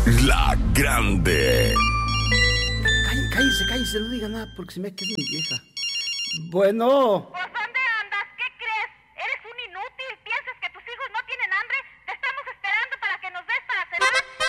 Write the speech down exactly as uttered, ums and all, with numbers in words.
La Grande. Cállese, cállese, cállese, no diga nada porque se me que es mi vieja. Bueno.